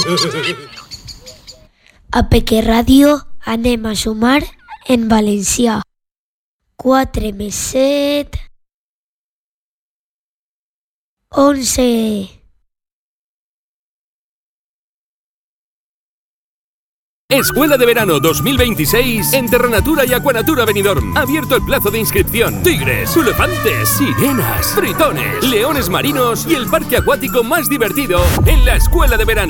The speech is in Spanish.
A Peque Ràdio anem a sumar en valencià. 4 més 7... 11... Escuela de Verano 2026 en Terranatura y Aquanatura Benidorm. Abierto el plazo de inscripción. Tigres, elefantes, sirenas, tritones, leones marinos y el parque acuático más divertido en la Escuela de Verano.